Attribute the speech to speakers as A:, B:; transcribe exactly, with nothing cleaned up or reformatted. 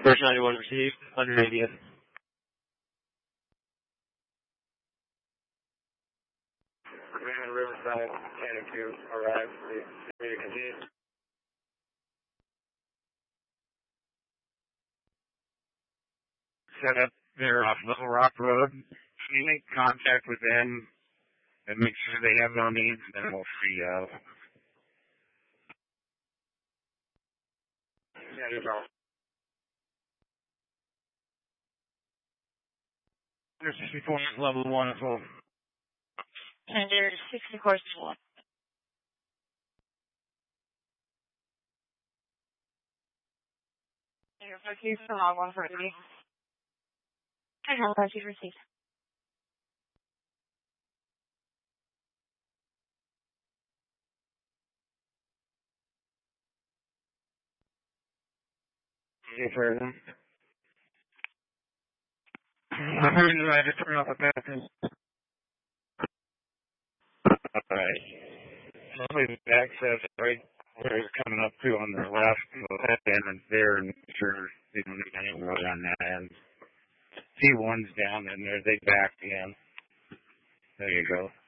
A: First ninety-one received, one hundred eightieth.
B: Command Riverside, Cannon two, arrived. Ready to continue.
C: Set up there off Little Rock Road. Can you make contact with them and make sure they have no needs, and then we'll free you out.
B: Yeah, no problem.
C: There's sixty-four level one as well.
D: And there's sixty-four one. Your fifty for log one for me. I have fifty received.
C: Any further? I heard you had to turn off the bathroom. Alright. Somebody's access right where it's coming up to on the left, the left end is there, and make sure they don't need any road on that end. T one's down in there, they backed in. There you go.